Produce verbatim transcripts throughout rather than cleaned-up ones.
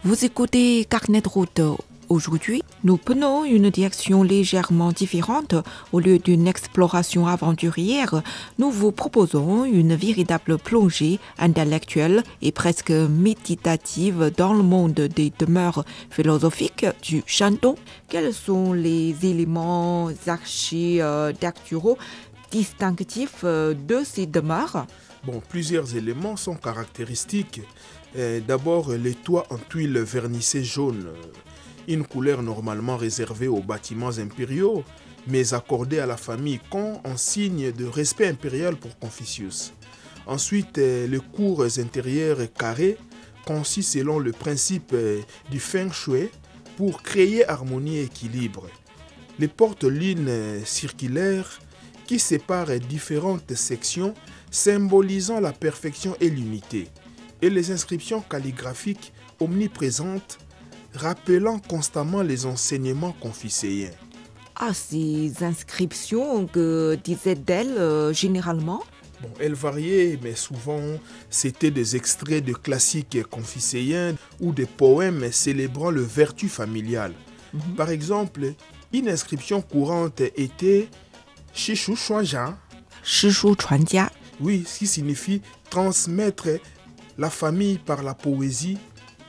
Vous écoutez Carnet de route. Aujourd'hui, nous prenons une direction légèrement différente. Au lieu d'une exploration aventurière, nous vous proposons une véritable plongée intellectuelle et presque méditative dans le monde des demeures philosophiques du Shandong. Quels sont les éléments architecturaux distinctifs de ces demeures? Bon, plusieurs éléments sont caractéristiques. Euh, D'abord, les toits en tuiles vernissées jaunes, une couleur normalement réservée aux bâtiments impériaux, mais accordée à la famille Kong en signe de respect impérial pour Confucius. Ensuite, euh, les cours intérieures carrées, conçus selon le principe euh, du Feng Shui pour créer harmonie et équilibre. Les portes-lignes euh, circulaires qui séparent différentes sections symbolisant la perfection et l'unité, et les inscriptions calligraphiques omniprésentes rappelant constamment les enseignements confucéens. Ah, ces inscriptions, que disaient-elles euh, généralement? Bon, elles variaient, mais souvent c'était des extraits de classiques confucéens ou des poèmes célébrant le vertu familiale. Mm-hmm. Par exemple, une inscription courante était « Shishu Shuanjia ». Shishu Chuanjia. Oui, ce qui signifie transmettre la famille par la poésie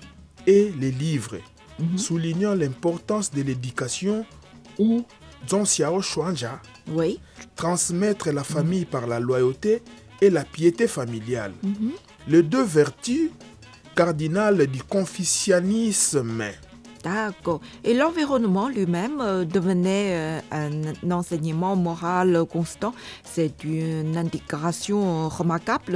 et les livres, mm-hmm. soulignant l'importance de l'éducation, ou Zhongxiao Shuanjia, oui. transmettre la famille mm-hmm. par la loyauté et la piété familiale. Mm-hmm. Les deux vertus cardinales du confucianisme. D'accord. Et l'environnement lui-même euh, devenait euh, un enseignement moral constant. C'est une intégration remarquable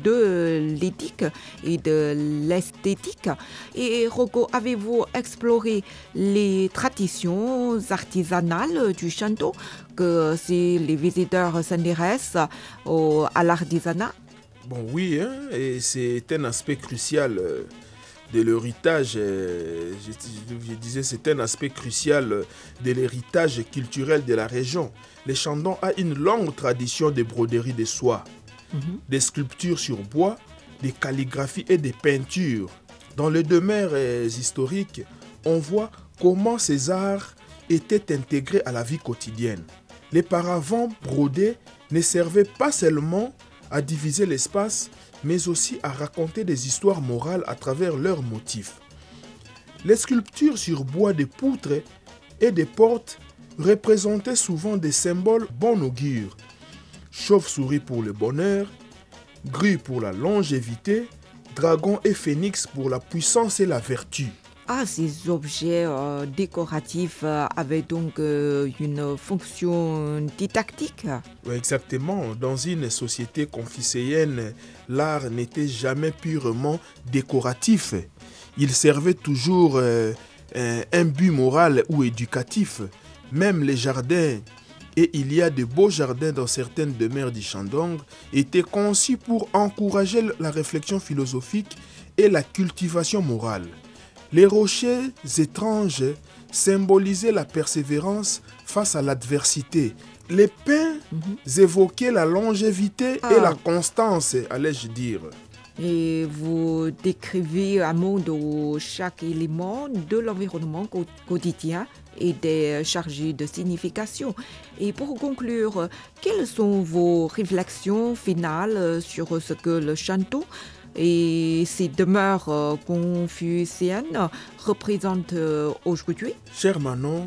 de l'éthique et de l'esthétique. Et Rocco, avez-vous exploré les traditions artisanales du Shandong, que si les visiteurs s'intéressent au, à l'artisanat? Bon, oui, hein, et c'est un aspect crucial euh... de l'héritage, je, je disais, c'est un aspect crucial de l'héritage culturel de la région. Le Shandong a une longue tradition de broderie de soie, mm-hmm. des sculptures sur bois, des calligraphies et des peintures. Dans les demeures historiques, on voit comment ces arts étaient intégrés à la vie quotidienne. Les paravents brodés ne servaient pas seulement à diviser l'espace, mais aussi à raconter des histoires morales à travers leurs motifs. Les sculptures sur bois de poutres et des portes représentaient souvent des symboles bon augure. Chauve-souris pour le bonheur, grue pour la longévité, dragon et phénix pour la puissance et la vertu. Ah, ces objets euh, décoratifs euh, avaient donc euh, une fonction didactique? Oui, exactement. Dans une société confucéenne, l'art n'était jamais purement décoratif. Il servait toujours euh, un, un but moral ou éducatif. Même les jardins, et il y a de beaux jardins dans certaines demeures du Shandong, étaient conçus pour encourager la réflexion philosophique et la cultivation morale. Les rochers étranges symbolisaient la persévérance face à l'adversité. Les pins mm-hmm. évoquaient la longévité ah. et la constance, allais-je dire. Et vous décrivez un monde où chaque élément de l'environnement quotidien est chargé de signification. Et pour conclure, quelles sont vos réflexions finales sur ce que le Shandong et ces demeures confucéennes représentent aujourd'hui? Cher Manon,